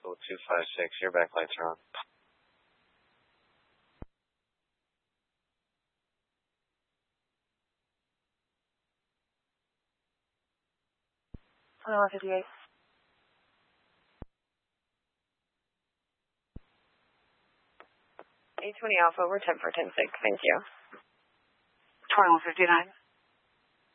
0256, your backlights are on. Hello, 58. 820 Alpha, we're 10 for 10-6, thank you. 2159.